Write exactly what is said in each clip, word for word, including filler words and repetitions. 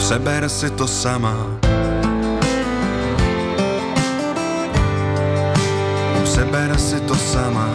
Přeber si to sama. Přeber si to sama.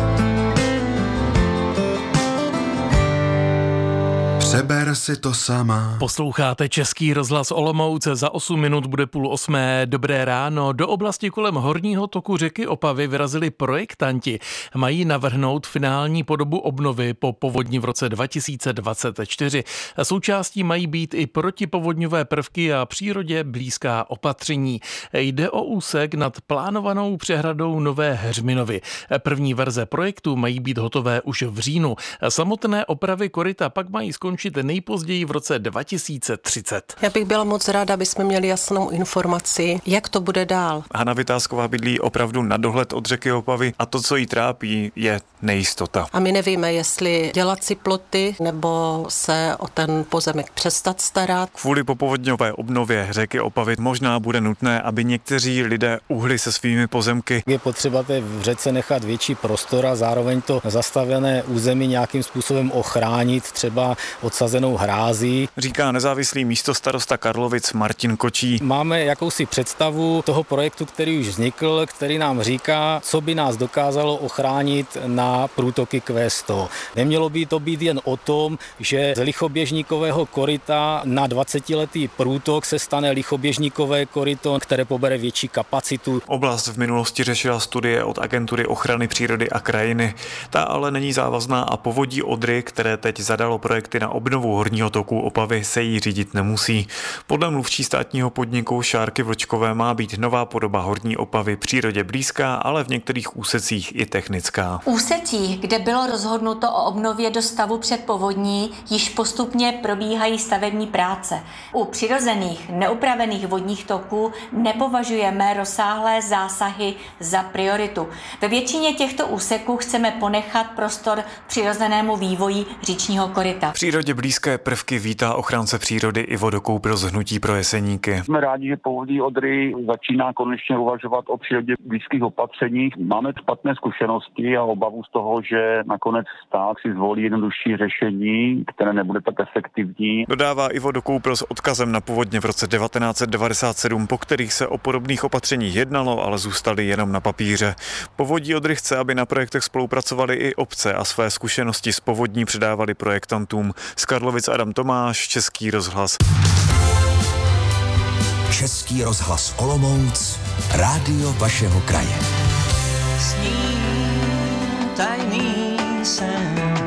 Přeber si to sama. Posloucháte Český rozhlas Olomouc, za osm minut bude půl osmé. Dobré ráno. Do oblasti kolem horního toku řeky Opavy vyrazili projektanti. Mají navrhnout finální podobu obnovy po povodni v roce dva tisíce dvacet čtyři. Součástí mají být i protipovodňové prvky a přírodě blízká opatření. Jde o úsek nad plánovanou přehradou Nové Heřminovy. První verze projektu mají být hotové už v říjnu. Samotné opravy koryta pak mají skončit nejpozději v roce dva tisíce třicet. Já bych byla moc ráda, aby jsme měli jasnou informaci, jak to bude dál. Hana Vytázková bydlí opravdu na dohled od řeky Opavy a to, co jí trápí, je nejistota. A my nevíme, jestli dělat si ploty nebo se o ten pozemek přestat starat. Kvůli popovodňové obnově řeky Opavy možná bude nutné, aby někteří lidé uhli se svými pozemky. Je potřeba té v řece nechat větší prostor a zároveň to zastavěné území nějakým způsobem ochránit, třeba odsazenou hrází. Říká nezávislý místostarosta Karlovic Martin Kočí. Máme jakousi představu toho projektu, který už vznikl, který nám říká, co by nás dokázalo ochránit na průtoky Q sto. Nemělo by to být jen o tom, že z lichoběžníkového koryta na dvacetiletý průtok se stane lichoběžníkové koryto, které pobere větší kapacitu. Oblast v minulosti řešila studie od Agentury ochrany přírody a krajiny. Ta ale není závazná a povodí Odry, které teď zadalo projekty na obnovu horního toku Opavy, se jí řídit nemusí. Podle mluvčí státního podniku Šárky Vlčkové má být nová podoba horní Opavy přírodě blízká, ale v některých úsecích i technická. Úsecích, kde bylo rozhodnuto o obnově do stavu před povodní, již postupně probíhají stavební práce. U přirozených neupravených vodních toků nepovažujeme rozsáhlé zásahy za prioritu. Ve většině těchto úseků chceme ponechat prostor přirozenému vývoji říčního koryta. Přírodě blízké prvky vítá ochránce přírody i vodokoupil z Hnutí pro Jeseníky. Jsme rádi, že povodí Odry začíná konečně uvažovat o přírodě blízkých opatřeních. Máme špatné zkušenosti a obavu z toho, že nakonec stát si zvolí jednodušší řešení, které nebude tak efektivní. Dodává i vodokoupil s odkazem na povodně v roce devatenáct set devadesát sedm, po kterých se o podobných opatřeních jednalo, ale zůstaly jenom na papíře. Povodí Odry chce, aby na projektech spolupracovaly i obce a své zkušenosti z povodní předávali projektantům. Z Karlovic Adam Tomáš, Český rozhlas. Český rozhlas Olomouc, rádio vašeho kraje. Sním tajný sen.